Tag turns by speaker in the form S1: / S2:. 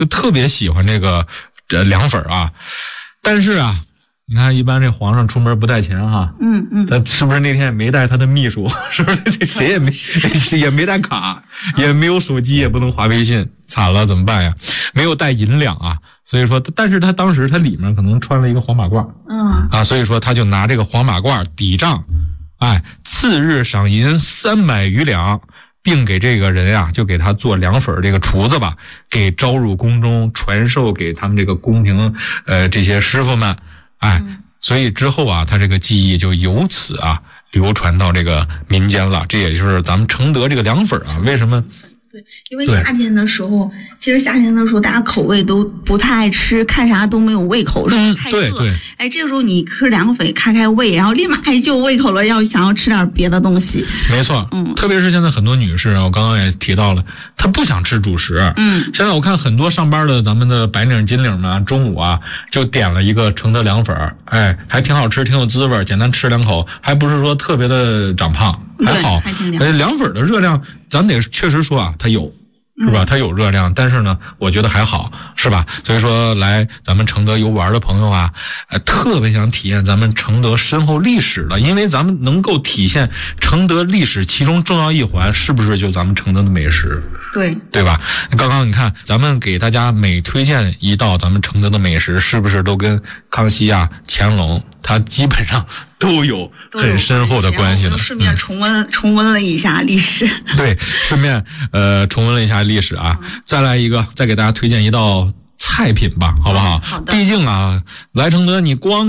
S1: 就特别喜欢这个凉粉啊。但是啊，你看一般这皇上出门不带钱哈，他是不是那天也没带他的秘书？是不是谁也没带卡，也没有手机，也不能滑微信，惨了怎么办呀？没有带银两啊。所以说，但是他当时他里面可能穿了一个黄马褂，所以说他就拿这个黄马褂抵账，次日赏银300余两，并给这个人啊，就给他做凉粉这个厨子吧，给招入宫中，传授给他们这个宫廷这些师傅们，所以之后啊，他这个技艺就由此啊流传到这个民间了。这也就是咱们承德这个凉粉啊，为什么？
S2: 对，因为夏天的时候，其实夏天的时候大家口味都不太爱吃，看啥都没有胃口，太热。对，这个时候你吃凉粉开胃，然后立马就有胃口了，想要吃点别的东西。
S1: 没错，特别是现在很多女士啊，我刚刚也提到了，她不想吃主食。现在我看很多上班的咱们的白领金领们，中午啊就点了一个承德凉粉，还挺好吃，挺有滋味，简单吃2口，还不是说特别的长胖。还好，
S2: 还挺凉。
S1: 凉粉的热量，咱得确实说啊，它有，是吧？它有热量，但是呢，我觉得还好，是吧？所以说，来咱们承德游玩的朋友啊，特别想体验咱们承德深厚历史的，因为咱们能够体现承德历史其中重要一环，是不是就咱们承德的美食？对吧？刚刚你看，咱们给大家每推荐一道咱们承德的美食，是不是都跟康熙啊、乾隆，它基本上都有很深厚的关系的？
S2: 顺便重温了一下历史。
S1: 对，顺便重温了一下历史啊。再来一个，再给大家推荐一道菜品吧，好不好？
S2: 好的。
S1: 毕竟啊，来承德你光